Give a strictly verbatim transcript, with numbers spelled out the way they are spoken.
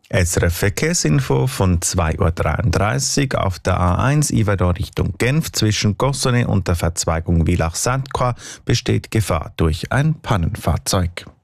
S R F Verkehrsinfo von zwei Uhr dreiunddreißig auf der A eins Yverdon Richtung Genf zwischen Gossone und der Verzweigung Villach-Sainte-Croix besteht Gefahr durch ein Pannenfahrzeug.